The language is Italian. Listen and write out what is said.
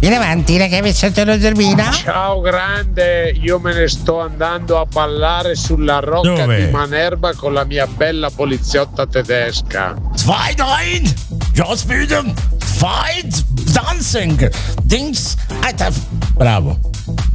In avanti, ragazzi, lo Zerbino. Ciao grande, io me ne sto andando a ballare sulla rocca Dove? di Manerba con la mia bella poliziotta tedesca. Zwei, drei, just wieder, fight, dancing, Dings, Alter. Bravo.